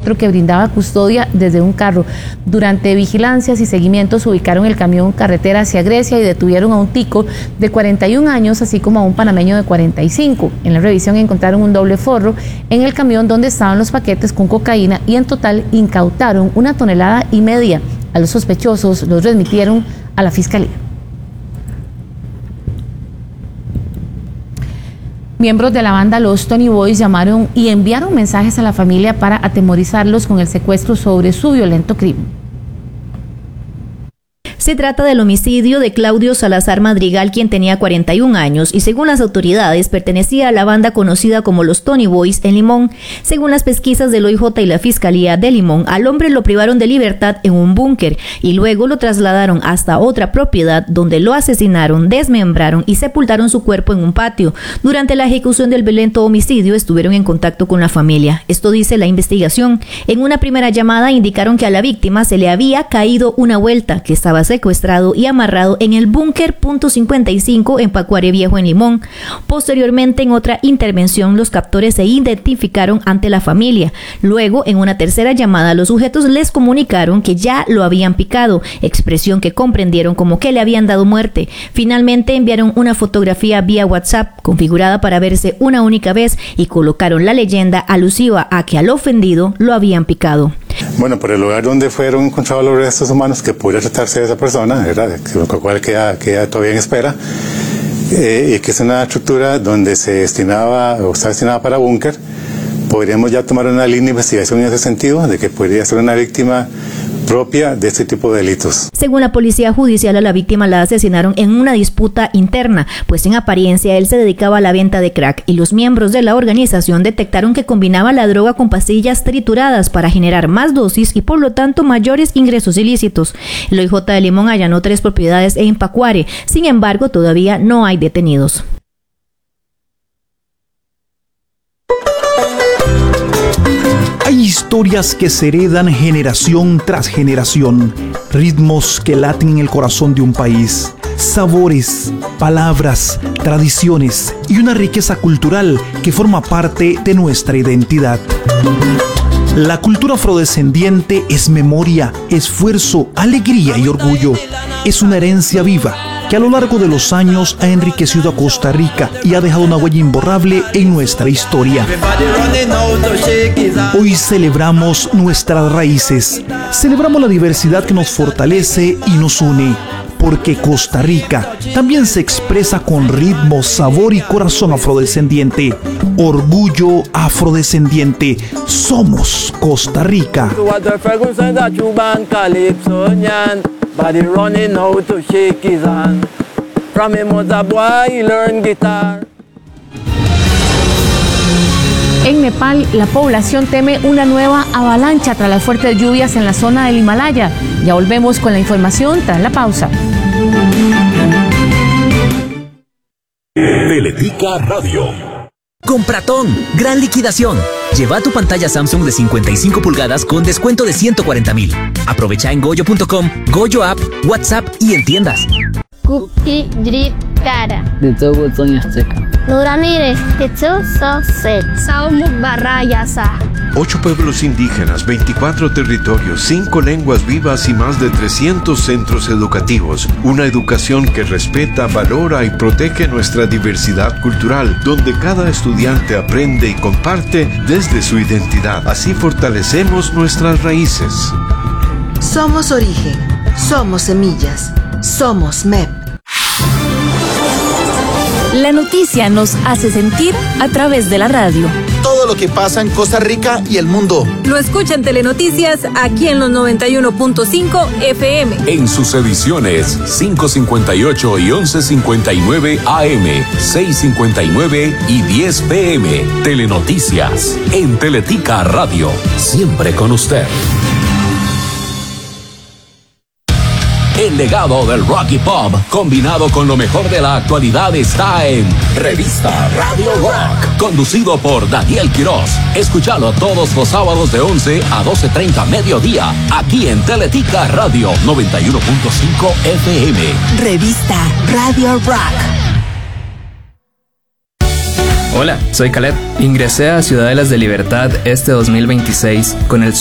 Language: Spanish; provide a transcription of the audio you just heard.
helicóptero que brindaba custodia desde un carro. Durante vigilancias y seguimientos ubicaron el camión carretera hacia Grecia y detuvieron a un tico de 41 años, así como a un panameño de 45. En la revisión encontraron un doble forro en el camión donde estaban los paquetes con cocaína y en total incautaron 1,5 toneladas. A los sospechosos los remitieron a la fiscalía. Miembros de la banda Los Tony Boys llamaron y enviaron mensajes a la familia para atemorizarlos con el secuestro sobre su violento crimen. Se trata del homicidio de Claudio Salazar Madrigal, quien tenía 41 años y según las autoridades pertenecía a la banda conocida como los Tony Boys en Limón. Según las pesquisas del OIJ y la Fiscalía de Limón, al hombre lo privaron de libertad en un búnker y luego lo trasladaron hasta otra propiedad donde lo asesinaron, desmembraron y sepultaron su cuerpo en un patio. Durante la ejecución del violento homicidio estuvieron en contacto con la familia. Esto dice la investigación. En una primera llamada indicaron que a la víctima se le había caído una vuelta, que estaba secuestrado y amarrado en el búnker punto 55 en Pacuare Viejo en Limón. Posteriormente, en otra intervención, los captores se identificaron ante la familia. Luego, en una tercera llamada, los sujetos les comunicaron que ya lo habían picado, expresión que comprendieron como que le habían dado muerte. Finalmente, enviaron una fotografía vía WhatsApp configurada para verse una única vez y colocaron la leyenda alusiva a que al ofendido lo habían picado. Bueno, por el lugar donde fueron encontrados los restos humanos, que podría tratarse de esa persona, ¿verdad? Con cual queda todavía en espera, y que es una estructura donde se destinaba o está destinada para búnker, podríamos ya tomar una línea de investigación en ese sentido, de que podría ser una víctima propia de este tipo de delitos. Según la policía judicial, a la víctima la asesinaron en una disputa interna, pues en apariencia él se dedicaba a la venta de crack y los miembros de la organización detectaron que combinaba la droga con pastillas trituradas para generar más dosis y por lo tanto mayores ingresos ilícitos. El OIJ de Limón allanó 3 propiedades en Pacuare, sin embargo todavía no hay detenidos. Hay historias que se heredan generación tras generación, ritmos que laten en el corazón de un país, sabores, palabras, tradiciones y una riqueza cultural que forma parte de nuestra identidad. La cultura afrodescendiente es memoria, esfuerzo, alegría y orgullo. Es una herencia viva que a lo largo de los años ha enriquecido a Costa Rica y ha dejado una huella imborrable en nuestra historia. Hoy celebramos nuestras raíces, celebramos la diversidad que nos fortalece y nos une, porque Costa Rica también se expresa con ritmo, sabor y corazón afrodescendiente. Orgullo afrodescendiente, somos Costa Rica. Body running out to shake his hand. From him was a boy, he learned guitar. En Nepal, la población teme una nueva avalancha tras las fuertes lluvias en la zona del Himalaya. Ya volvemos con la información tras la pausa. Teletica Radio. Compratón, gran liquidación. Lleva tu pantalla Samsung de 55 pulgadas con descuento de 140,000. Aprovecha en goyo.com, Goyo App, WhatsApp y en tiendas. Cookie Drip Cara. De todo Sonia Seca. Nuramire, de todo Soset. Saumuk Barrayasa. 8 pueblos indígenas, 24 territorios, 5 lenguas vivas y más de 300 centros educativos. Una educación que respeta, valora y protege nuestra diversidad cultural, donde cada estudiante aprende y comparte desde su identidad. Así fortalecemos nuestras raíces. Somos origen, somos semillas, somos MEP. La noticia nos hace sentir a través de la radio. Todo lo que pasa en Costa Rica y el mundo. Lo escuchan Telenoticias aquí en los 91.5 FM. En sus ediciones 5:58 y 11:59 AM, 6:59 y 10 PM. Telenoticias en Teletica Radio. Siempre con usted. El legado del rock y pop, combinado con lo mejor de la actualidad, está en Revista Radio Rock, conducido por Daniel Quiroz. Escúchalo todos los sábados de 11 a 12:30 mediodía, aquí en Teletica Radio 91.5 FM. Revista Radio Rock. Hola, soy Caleb. Ingresé a Ciudadelas de Libertad este 2026 con el